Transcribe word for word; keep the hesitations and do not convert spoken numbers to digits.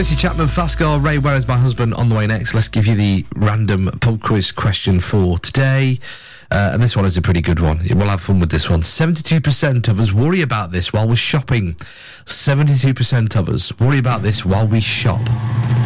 Tracy Chapman, Flascar, Ray, where is my husband? On the way next. Let's give you the random pub quiz question for today. Uh, and this one is a pretty good one. We'll have fun with this one. seventy-two percent of us worry about this while we're shopping. seventy-two percent of us worry about this while we shop.